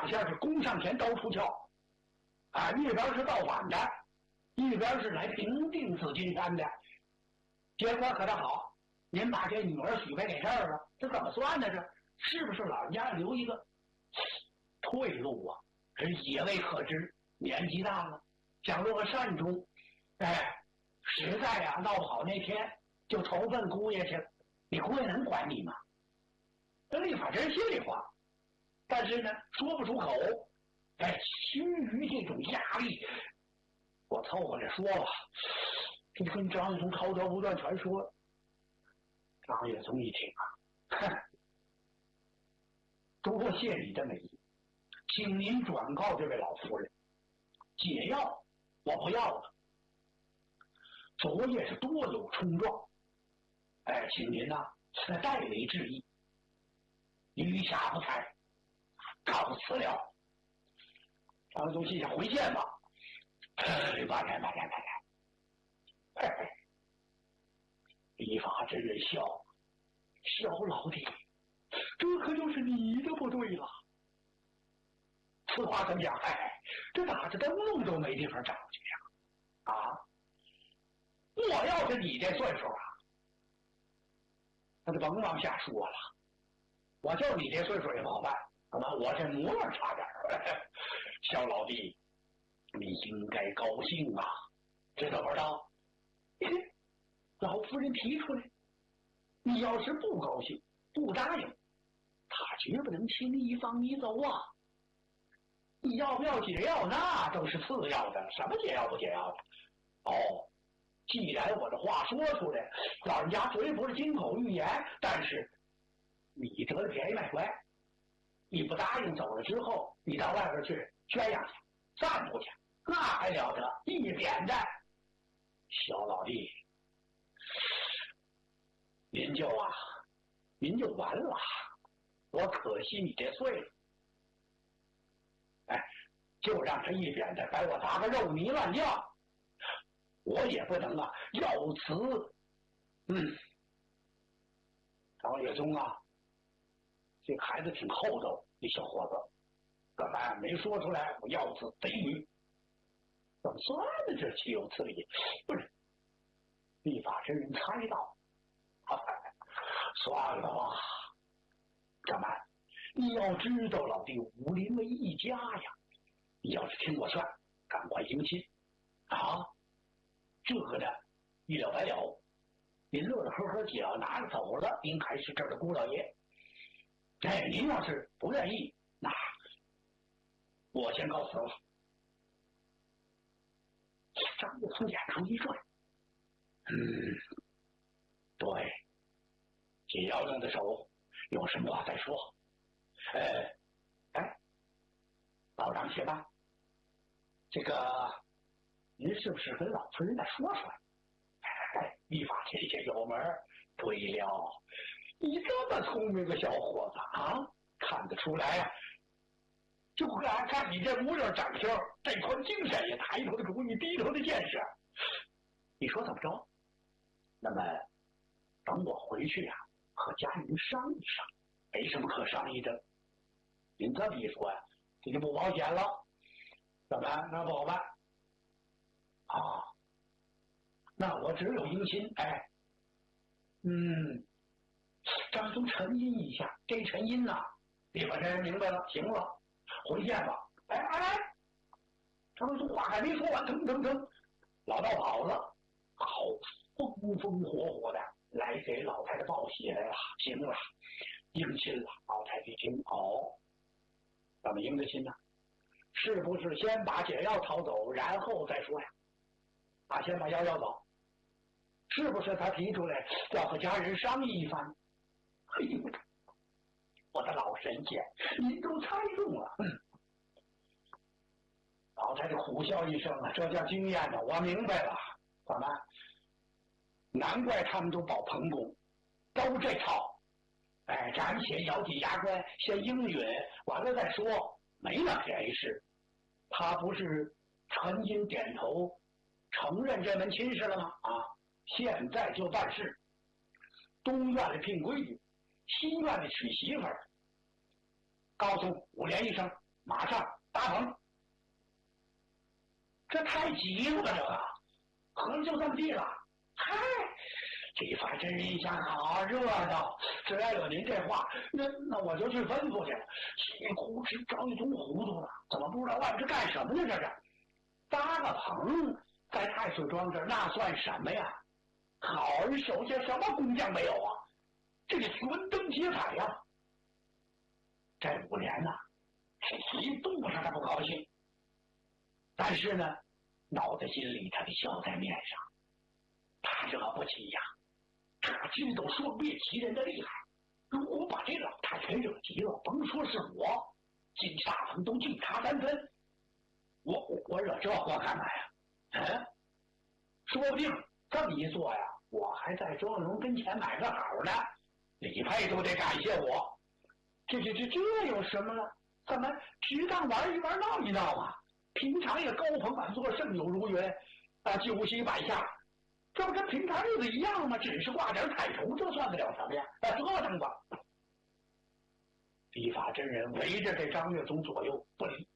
两下是攻上前刀出鞘，啊，一边是造反的，一边是来平定紫金山的。结果可倒好，您把这女儿许配给这儿了，这怎么算呢？这是不是老人家留一个退路啊？这也未可知，年纪大了，想落个善终。哎，实在啊，闹不好那天就投奔姑爷去了，你姑爷能管你吗？这立法真心里话，但是呢，说不出口。哎，趋于这种压力，我凑合着说吧。这跟张岳松滔滔不断全说了。张岳松一听啊，哼，多谢你的美意，请您转告这位老夫人，解药我不要了。昨夜是多有冲撞，哎，请您呐，代为致意。余下不才，告辞了。张宗心想回见吧。慢点。李法真人笑，小老弟，这可就是你的不对了。此话怎么讲？这打着灯笼都没地方找去呀！啊，我要是你这岁数啊，那就甭往下说了。我就你这岁数也不好办，怎么我这模样差点儿？小老弟，你应该高兴啊！知道不知道？老夫人提出来，你要是不高兴、不答应，他绝不能轻易放你走啊！你要不要解药，那都是次要的，什么解药不解药的？哦，既然我这话说出来，老人家虽不是金口玉言，但是你得了便宜卖乖，你不答应走了之后，你到外边去宣扬去、散布去，那还了得，一扁担。小老弟，您就完了，我可惜你这岁数。哎，就让他一扁担把我砸个肉泥乱酱，我也不能啊要辞。张岳宗啊，这个孩子挺厚道，那小伙子干嘛没说出来？我要辞贼鱼，怎么算的？这岂有此理？不是，立法真人猜到，算了吧。干嘛？你要知道，老弟，武林为一家呀！你要是听我劝，赶快迎亲啊！这个呢，一了百了。您乐乐呵呵只要拿着走了，您还是这儿的姑老爷。哎，您要是不愿意，那我先告辞了。张岳从眼珠一转，对，解药弄的手，有什么话再说。老张学霸，这个您是不是跟老夫人再说说？立法这些有门。对了，你这么聪明个小伙子啊，看得出来啊，就看你这模样长相，这番精神也抬头的主意，低头的见识。你说怎么着？那么等我回去啊，和家人商议商，没什么可商议的。您这么一说呀，这就不保险了。怎么那不好办啊？那我只有迎亲。张宗沉吟一下，这沉吟呐，李法真明白了，行了，回见吧。张宗话还没说完，腾，老道跑了，好，风火的来给老太太报喜来了。行了，迎亲了。老太太一听，怎么迎的亲呢？是不是先把解药抄走，然后再说呀？先把药要走，是不是他提出来要和家人商议一番？我的老神仙，您都猜中了。老太太苦笑一声啊，这叫经验呢，我明白了。怎么？难怪他们都保彭公，都这套。暂且咬紧牙关，先应允，完了再说，没那便宜事。他不是沉吟点头，承认这门亲事了吗？现在就办事。东院里聘闺女，西院里娶媳妇儿，告诉5连一声， 马上搭棚。这太急了吧，这个合着就这么地了。嗨，这法真人一想，好热闹，只要有您这话，那我就去吩咐去了。谁胡吃张玉宗糊涂了，怎么不知道外边是干什么呢？这是搭个棚在太岁庄这儿，那算什么呀？好人手下什么工匠没有啊？这个悬灯结彩呀！这5年呐，是一度上他不高兴，但是呢，脑袋心里他得笑在面上。他惹不起呀，他知道双面旗人的厉害。如果把这老太全惹急了，甭说是我，金沙棚都敬他3分。我惹这祸干嘛呀？说不定这么一做呀，我还在周荣跟前买个好呢，李佩都得感谢我。这有什么了？怎么只当玩一玩闹一闹啊？平常也高朋满座，盛友如云啊，酒席摆下，这不跟平常日子一样吗？只是挂点彩头，这算得了什么呀？折腾吧。李法真人围着这张月宗左右不离，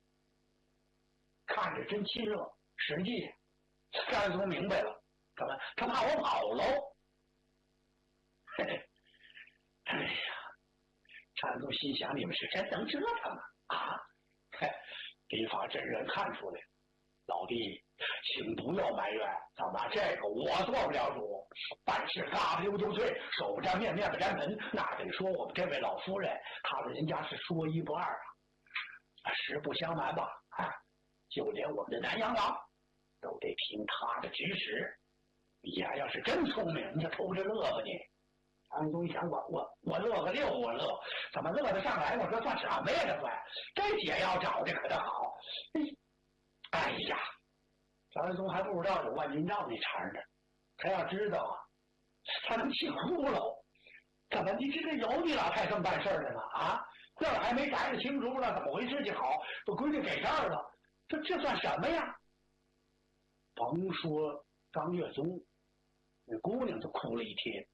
看着真亲热。实际张月宗明白了，怎么他怕我跑喽？嘿嘿，哎呀！张宗心想：你们是真能折腾啊！嘿，李法真人看出来，老弟，请不要埋怨，怎么这个我做不了主，办事嘎不溜就对，手不沾面面不沾盆，那得说我们这位老夫人，她的人家是说一不二啊。实不相瞒吧，就连我们的南阳王都得听他的指使。你呀，要是真聪明，你就偷着乐吧你。张宗一想，我乐个六，我乐，怎么乐得上来？我说算什么呀？这算这解要找这可倒好。哎呀，张元宗还不知道有万金照那茬呢，他要知道啊，他能气哭了。怎么你这个有你老太这么办事儿的吗？啊，这还没摘得清楚了，怎么回事就好，把闺女给这儿了，这算什么呀？甭说张月宗，那姑娘就哭了一天。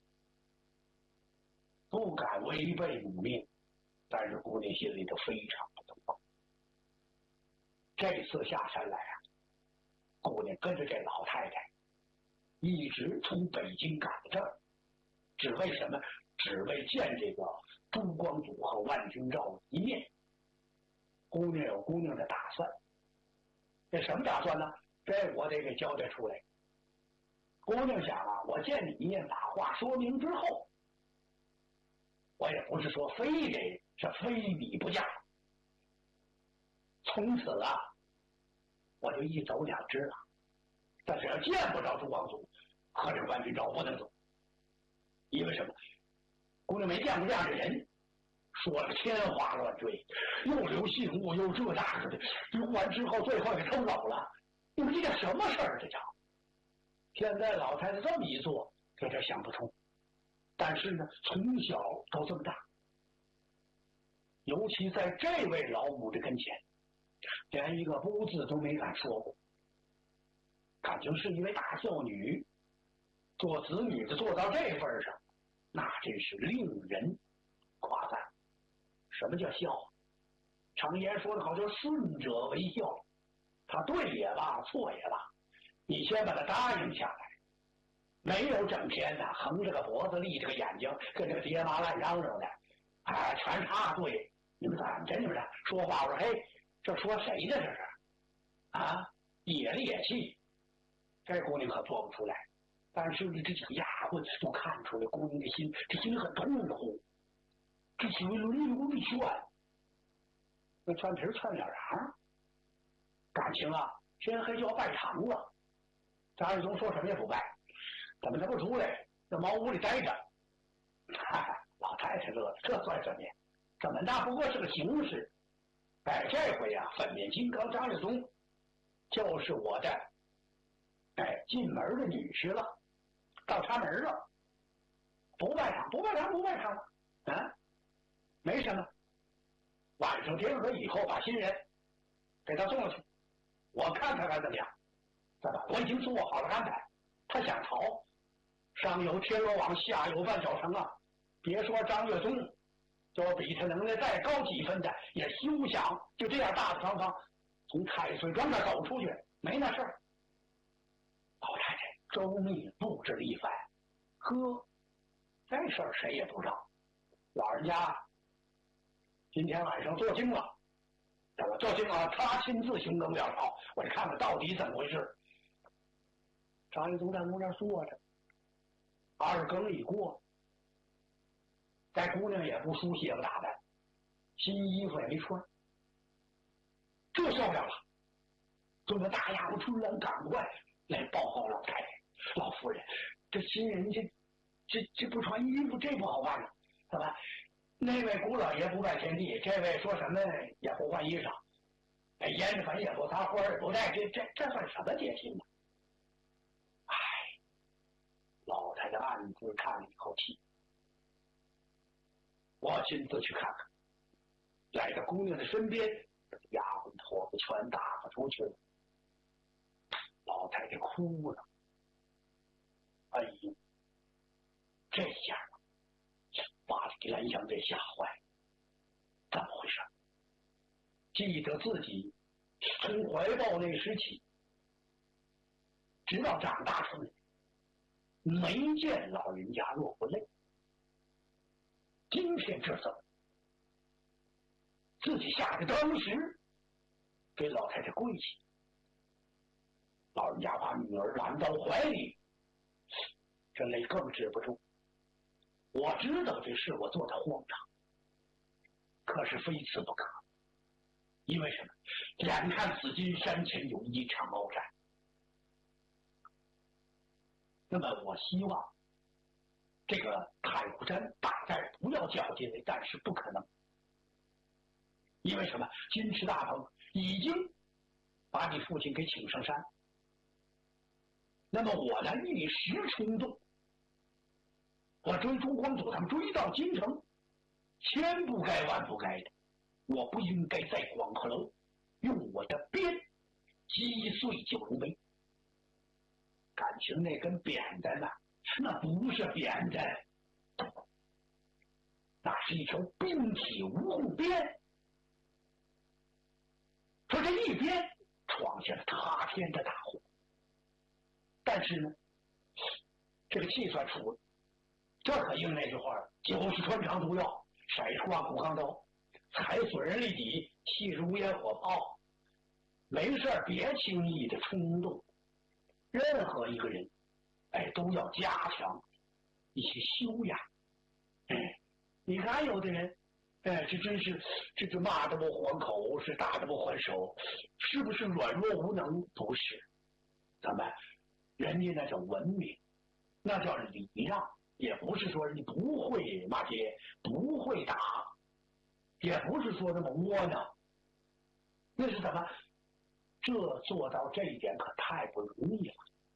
不敢违背母命，但是姑娘心里头非常不痛快。这次下山来啊，姑娘跟着这老太太一直从北京赶到这儿，只为什么？只为见这个朱光祖和万金照一面。姑娘有姑娘的打算，这什么打算呢？这我得给交代出来。姑娘想啊，我见你一面，把话说明之后，我也不是说非得是非你不嫁，从此啊，我就一走了之了。但是要见不着朱光祖和这万金照不能走，因为什么？姑娘没见过这样的人，说了天花乱坠，又留信物，又这那个的，留完之后最后给偷走了。你们这叫什么事儿？这叫现在老太太这么一做，有点想不通。但是呢，从小都这么大，尤其在这位老母的跟前，连一个不字都没敢说过。感情是一位大孝女，做子女的做到这份上，那真是令人夸赞。什么叫孝？常言说的好，叫顺者为孝。他对也罢，错也罢，你先把他答应下来。没有整天的横着个脖子立着个眼睛跟这个爹妈烂嚷嚷的，全是他对。你们怎么着？你们这说话我说嘿，这说谁呢？这是野里野气。这姑娘可做不出来，但是这几个丫鬟都看出来姑娘的心，这心里很痛苦，这几位轮流的劝，那劝皮劝脸行，感情啊，天黑就要拜堂了。张二宗说什么也不拜。怎么他不出来，在茅屋里待着？老太太乐了，这算什么呀？怎么那不过是个形式？这回啊，粉面金刚张日宗就是我的进门的女婿了，到插门了。不拜堂，不拜堂，不拜堂了没什么。晚上天河以后，把新人给他送了去，我看他该怎么样。怎么？我已经做好了安排。他想逃，上有天罗网，下有万小城啊！别说张月宗， 说比他能耐再高几分的也休想就这样大大方方从太岁庄那走出去，没那事儿。老太太周密布置了一番，呵，这事儿谁也不知道。老人家今天晚上做经了，怎么做经啊？他亲自行更料草，我得看看到底怎么回事。张一宗在屋那坐着，二更一过，这姑娘也不梳洗不打扮，新衣服也没穿，这受不了了，这个大丫头春兰赶快来报告老太太，老夫人，这新人这不穿衣服，这不好办了，怎么？那位姑老爷不拜天地，这位说什么也不换衣裳，胭脂粉也不擦，花也不戴，这算什么节气呢？唉，老太太暗自叹了一口气。我亲自去看看。来到姑娘的身边，丫鬟托子全打发出去了。老太太哭了。哎呦，这下把这兰香给吓坏，怎么回事？记得自己从怀抱那时起，直到长大成人，没见老人家落过泪。今天这怎么？自己吓得当时给老太太跪下，老人家把女儿揽到怀里，这泪更止不住。我知道这是我做的荒唐，可是非此不可。因为什么？眼看紫金山前有一场鏖战，那么我希望这个太湖山大战不要较劲，但是不可能。因为什么？金池大鹏已经把你父亲给请上山，那么我呢一时冲动，我追朱光祖他们追到京城，千不该万不该的，我不应该在广和楼用我的鞭击碎九龙杯。感情那根扁担呢，那不是扁担，那是一条冰体蜈蚣鞭。说这一鞭闯下了塌天的大祸，但是呢，这个气算出了，这可应那句话了：酒是穿肠毒药，骰是挂骨钢刀，踩损人利己，气是无烟火炮。没事别轻易的冲动，任何一个人，都要加强一些修养。你看有的人。这真是这骂的不还口，是打的不还手，是不是软弱无能？不是，咱们人家那叫文明，那叫礼让，也不是说你不会骂街，不会打，也不是说那么窝囊，那是怎么？这做到这一点可太不容易了。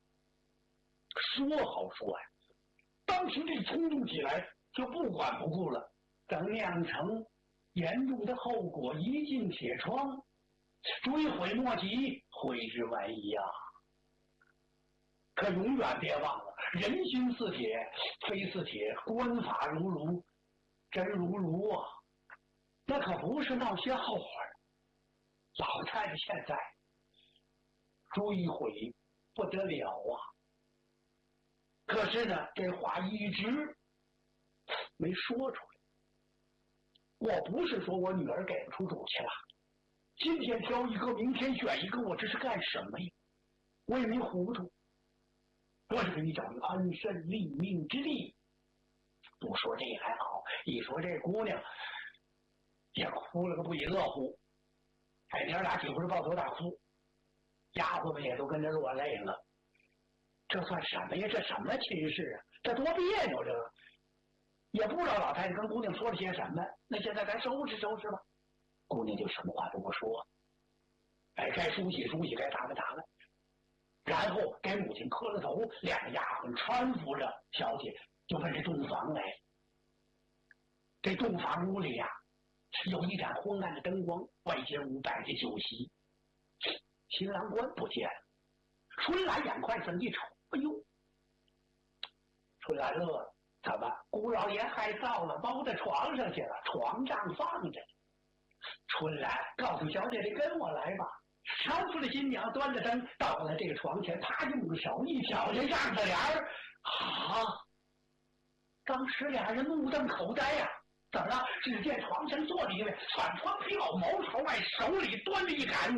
说好说呀，当时这冲动起来就不管不顾了。等酿成严重的后果，一进铁窗，追悔莫及，悔之晚矣呀！可永远别忘了，人心似铁，非似铁；官法如炉，真如炉啊！那可不是闹笑话。老太太现在追悔不得了啊！可是呢，这话一直没说出来。我不是说我女儿给不出主去了，今天挑一个，明天选一个，我这是干什么呀？我也没糊涂，我是给你找一个安身立命之地。不说这还好，一说这姑娘也哭了个不亦乐乎，娘俩几乎是抱头大哭，丫鬟们也都跟着落泪了。这算什么呀？这什么亲事啊？这多别扭！这个也不知道老太太跟姑娘说了些什么。那现在咱收拾收拾吧。姑娘就什么话都不说，该梳洗梳洗，该打扮打扮，然后给母亲磕了头。两个丫鬟搀扶着小姐就奔这洞房来。这洞房屋里呀，有一盏昏暗的灯光，外间屋摆着酒席。新郎官不见了，春兰眼快这么一瞅，哎呦！春兰乐了， 怎么，顾老爷害臊了，把我到床上去了，床上放着。春兰告诉小姐你跟我来吧。少妇的新娘端着灯到了这个床前，啪用手一挑这样子帘儿，啊！当时俩人目瞪口呆呀、怎么了？只见床上坐着一位反穿皮袄，毛朝外，手里端着一杆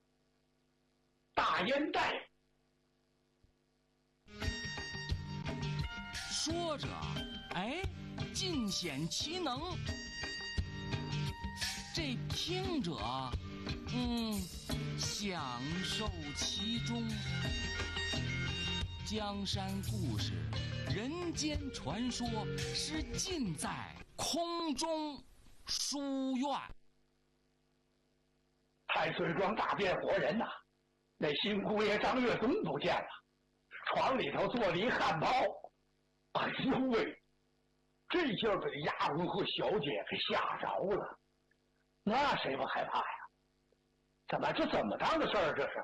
大烟袋。 说着，哎，尽显其能。这听者，享受其中。江山故事，人间传说，是尽在空中书院。 太岁庄大变活人呐、那新姑爷张月宗不见了，床里头坐着一汉堡。哎呦喂，这下把丫鬟和小姐给吓着了，那谁不害怕呀？怎么这怎么当的事儿？这是，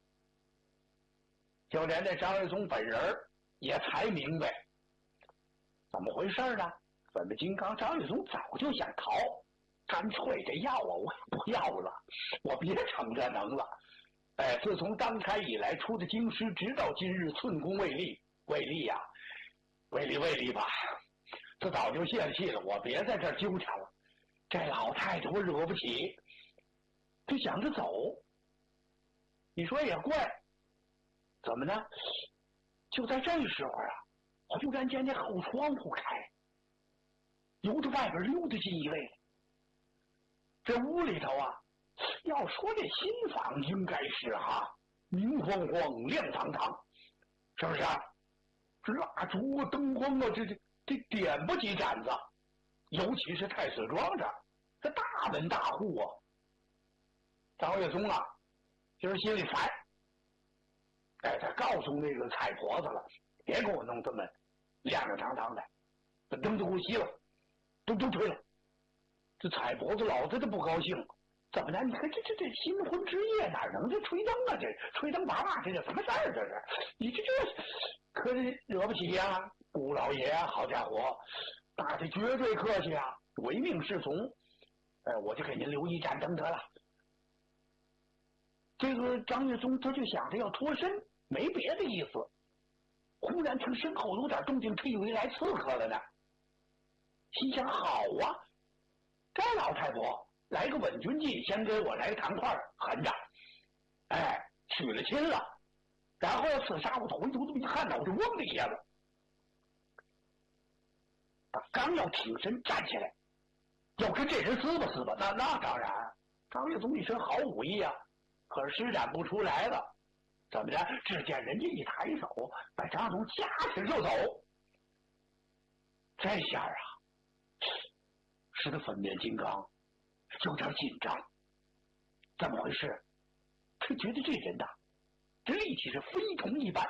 就连这张月宗本人也才明白怎么回事呢？粉的金刚张月宗早就想逃，干脆这药啊我也不要了，我别逞这能了。哎，自从当差以来出的京师，直到今日寸功未立，未立呀、未立吧，这早就泄气了，我别在这儿纠缠了。这老太太我惹不起，就想着走。你说也怪，怎么呢？就在这时候啊，忽然间这后窗户开，由着外边溜达进一位。这屋里头啊，要说这新房应该是明晃晃亮堂堂，是不是啊？这蜡烛啊灯光啊这点不几盏子，尤其是太岁庄这儿，这大门大户啊。张月宗啊今儿心里烦，哎，他告诉那个彩婆子了，别给我弄这么亮亮堂堂的，这灯都熄了，都吹了。这彩婆子老子都不高兴，怎么的？你看这新婚之夜哪能这吹灯啊？这吹灯拔蜡，这叫什么事儿？这是你这可是惹不起呀、顾老爷啊，好家伙，那这绝对客气啊，唯命是从。我就给您留一盏灯得了。这个张月宗他就想着要脱身，没别的意思。忽然听身后有点动静，他以为来刺客了呢，心想好啊，这老太婆来个稳军计，先给我来个糖块横着，哎，娶了亲了，然后要刺杀我，回头这么一看，脑袋嗡的一下子。他刚要挺身站起来，要跟这人撕吧，那当然，张月宗一身好武艺啊，可是施展不出来了。怎么着？只见人家一抬手，把张月宗夹起来就走。这下啊，使得粉面金刚有点紧张。怎么回事？他觉得这人呐，这力气是非同一般。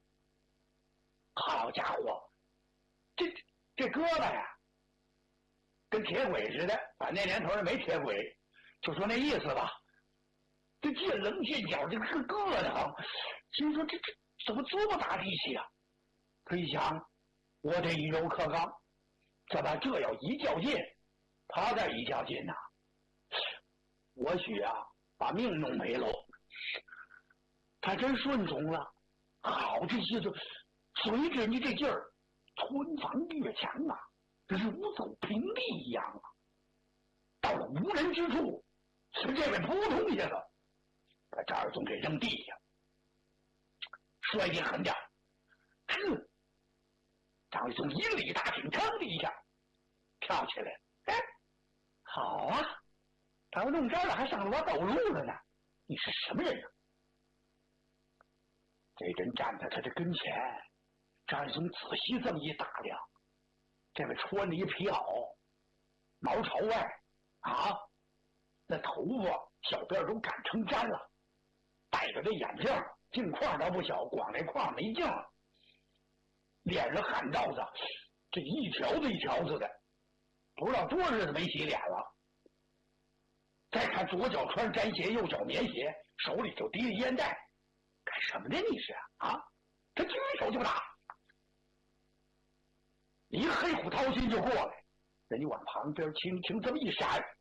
好家伙，这胳膊呀，跟铁轨似的，反正那年头也没铁轨，就说那意思吧。这见棱见角，这个硌得慌。心说这怎么这么大力气啊？可一想，我得以柔克刚，怎么这要一较劲，他再一较劲呐、我许啊把命弄没了。他真顺从了，好，这些就随着你这劲儿，村房越墙啊，如走平地一样啊。到了无人之处，是这位扑通一下子把张二宗给扔地下，摔得狠点。张二宗一力大挺，腾的一下跳起来，哎，好啊，他们弄这儿了，还上了我走路了呢。你是什么人呢、这人站在他的跟前，张二宗仔细这么一打量，这位穿着一皮袄，毛朝外啊，那头发小辫都赶成毡了，戴着这眼镜，镜框倒不小，光这框没镜，脸上汗道子，这一条子一条子的，不知道多少日子没洗脸了。再看左脚穿毡鞋，右脚棉鞋，手里就提着烟袋，干什么呢？你是啊？他举手就打。 你黑虎掏心就过来，人家往旁边轻轻这么一闪，